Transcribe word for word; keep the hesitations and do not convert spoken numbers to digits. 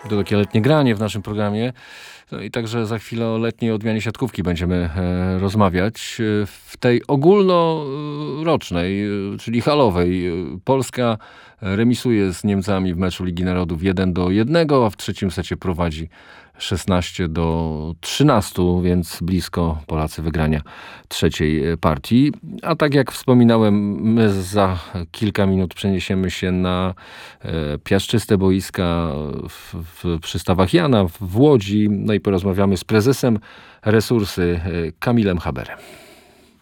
To takie letnie granie w naszym programie. No i także za chwilę o letniej odmianie siatkówki będziemy e, rozmawiać. E, W tej ogólnorocznej, e, czyli halowej, e, Polska remisuje z Niemcami w meczu Ligi Narodów jeden do jednego, a w trzecim secie prowadzi szesnaście do trzynastu, więc blisko Polacy wygrania trzeciej partii. A tak jak wspominałem, my za kilka minut przeniesiemy się na e, piaszczyste boiska w, w przystawach Jana w Łodzi. No i porozmawiamy z prezesem Resursy e, Kamilem Haberem.